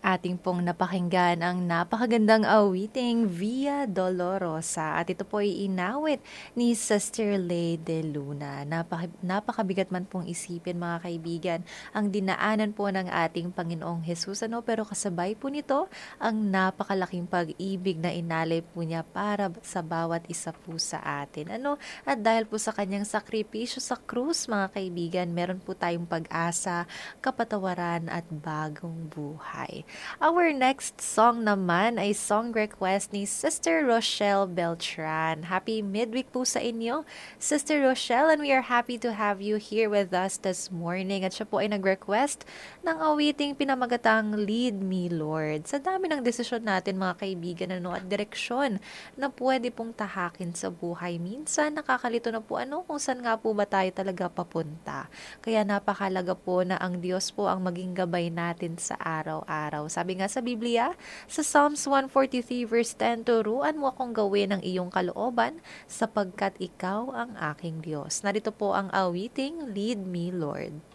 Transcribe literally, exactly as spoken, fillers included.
Ating pong napakinggan ang napakagandang awiting Via Dolorosa at ito po ay inawit ni Sister Lay de Luna. Napaka, napakabigat man pong isipin mga kaibigan ang dinaanan po ng ating Panginoong Hesus, ano, pero kasabay po nito ang napakalaking pag-ibig na inalay po niya para sa bawat isa po sa atin. Ano? At dahil po sa kanyang sakripisyo sa krus mga kaibigan, meron po tayong pag-asa, kapatawaran at bagong buhay. Our next song naman ay song request ni Sister Rochelle Beltran. Happy midweek po sa inyo, Sister Rochelle, and we are happy to have you here with us this morning. At siya po ay nag-request ng awiting pinamagatang Lead Me Lord. Sa dami ng desisyon natin mga kaibigan, ano, at direksyon na pwede pong tahakin sa buhay. Minsan nakakalito na po ano kung saan nga po ba tayo talaga papunta. Kaya napakalaga po na ang Diyos po ang maging gabay natin sa araw-araw. Sabi nga sa Biblia, sa Psalms one forty-three verse ten, turuan mo akong gawin ang iyong kalooban sapagkat ikaw ang aking Diyos. Narito po ang awiting, Lead Me Lord.